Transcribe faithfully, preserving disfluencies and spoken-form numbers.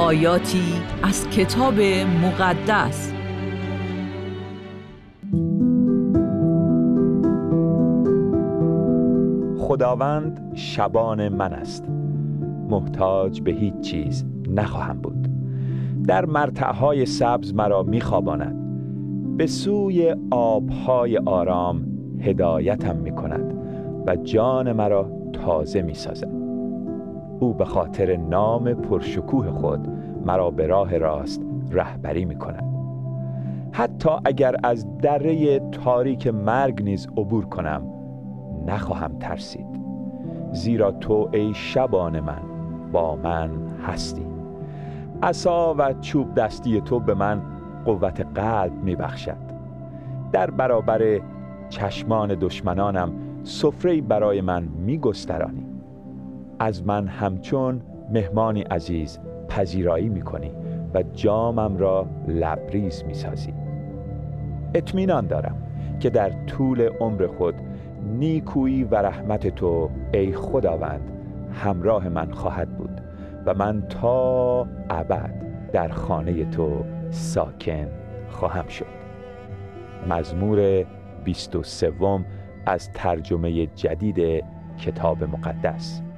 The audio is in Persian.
آیاتی از کتاب مقدس. خداوند شبان من است، محتاج به هیچ چیز نخواهم بود. در مرتعهای سبز مرا می‌خواباند، به سوی آبهای آرام هدایتم می‌کند و جان مرا تازه می‌سازد. او به خاطر نام پرشکوه خود مرا به راه راست رهبری می‌کند. حتی اگر از دره تاریک مرگ نیز عبور کنم، نخواهم ترسید، زیرا تو ای شبان من با من هستی. عصا و چوب دستی تو به من قوت قلب میبخشد. در برابر چشمان دشمنانم سفره‌ای برای من میگسترانی. از من همچون مهمانی عزیز پذیرایی میکنی و جامم را لبریز میسازی. اطمینان دارم که در طول عمر خود نیکویی و رحمت تو ای خداوند همراه من خواهد بود و من تا ابد در خانه تو ساکن خواهم شد. مزمور بیست و سوم از ترجمه جدید کتاب مقدس.